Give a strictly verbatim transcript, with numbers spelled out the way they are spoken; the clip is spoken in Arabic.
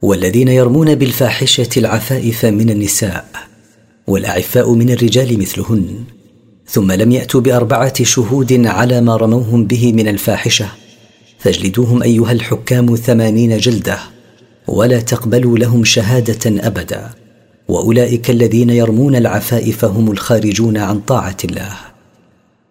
والذين يرمون بالفاحشة العفائف من النساء والأعفاء من الرجال مثلهن ثم لم يأتوا بأربعة شهود على ما رموهم به من الفاحشة فاجلدوهم أيها الحكام ثمانين جلدة ولا تقبلوا لهم شهادة أبدا، وأولئك الذين يرمون العفائف هم الخارجون عن طاعة الله.